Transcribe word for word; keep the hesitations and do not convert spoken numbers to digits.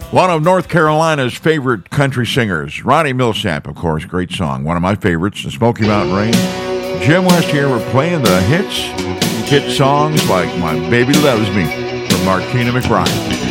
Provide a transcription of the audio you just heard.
One of North Carolina's favorite country singers, Ronnie Milsap, of course. Great song. One of my favorites, the Smoky Mountain Range. Jim West here. We're playing the hits, hit songs like My Baby Loves Me from Martina McBride.